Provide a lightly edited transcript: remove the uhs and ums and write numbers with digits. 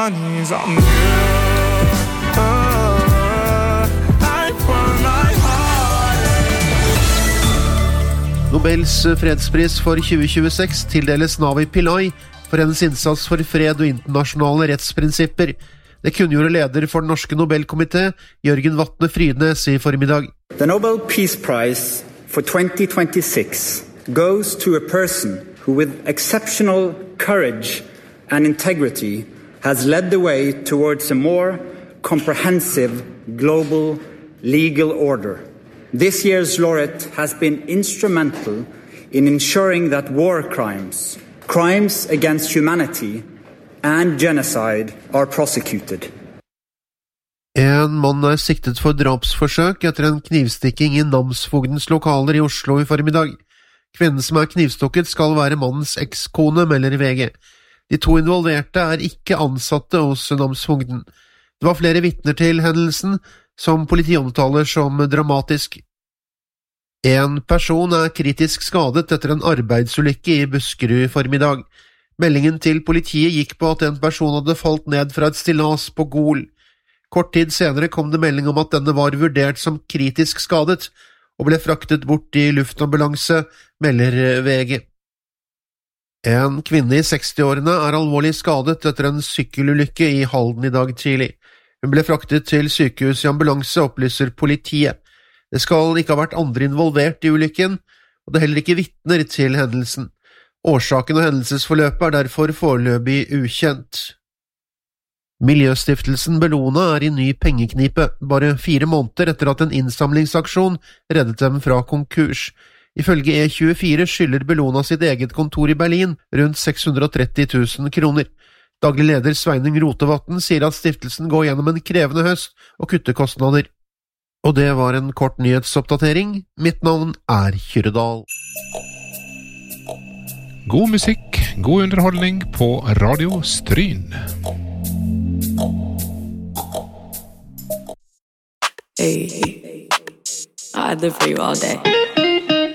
Nobels fredspris for 2026 tildeles Navi Pillay for hennes innsats for fred og internasjonale rettsprinsipper. Det kunngjorde leder for den norske Nobelkomité, Jørgen Vatne Frydnes, I formiddag. The Nobel Peace Prize for 2026 goes to a person who with exceptional courage and integrity has led the way towards a more comprehensive global legal order. This year's laureate has been instrumental in ensuring that war crimes, crimes against humanity and genocide are prosecuted. En mann siktet for drapsforsøk etter en knivstikking I namsfogdens lokaler I Oslo I formiddag. Kvinnen som knivstukket skal være mannens ekskone, melder VG. De to involverte ikke ansatte hos namsfogden. Det var flere vitner til hendelsen, som politiet omtaler som dramatisk. En person kritisk skadet etter en arbeidsulykke I Buskerud I formiddag. Meldingen til politiet gikk på at en person hadde falt ned fra et stillas på Gol. Kort tid senere kom det melding om at denne var vurdert som kritisk skadet og ble fraktet bort I luftambulanse, melder VG. En kvinne I 60-årene alvorlig skadet etter en sykkelulykke I Halden I dag tidlig. Hun ble fraktet til sykehus I ambulanse, opplyser politiet. Det skal ikke ha vært andre involvert I ulykken, og det heller ikke vitner til hendelsen. Årsaken og hendelsesforløpet derfor foreløpig ukjent. Miljøstiftelsen Bellona I ny pengeknipe, bare 4 måneder etter at en innsamlingsaksjon reddet dem fra konkurs. Ifølge E24 skylder Bellona sitt eget kontor I Berlin rundt 630 000 kroner. Daglig leder Sveinung Rotevatn sier at stiftelsen går gjennom en krevende høst og kutter kostnader. Og det var en kort nyhetsoppdatering. Mitt navn Kyrredal. God musikk, god underholdning på Radio Stryn. Hey, I live for you all day.